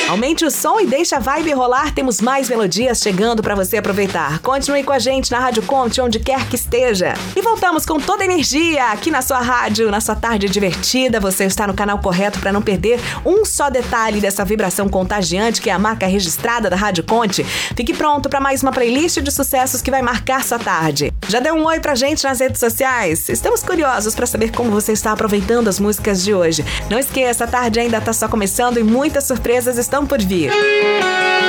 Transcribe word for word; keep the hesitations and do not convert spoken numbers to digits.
Aumente o som e deixa a vibe rolar, temos mais melodias chegando pra você aproveitar. Continue com a gente na Rádio Conte, onde quer que esteja. E voltamos com toda a energia aqui na sua rádio, na sua tarde divertida. Você está no canal correto para não perder um só detalhe dessa vibração contagiante que é a marca registrada da Rádio Conte. Fique pronto para mais uma playlist de sucessos que vai marcar sua tarde. Já deu um oi pra gente nas redes sociais? Estamos curiosos para saber como você está aproveitando as músicas de hoje. Não esqueça, a tarde ainda está só começando e muitas surpresas estão por vir.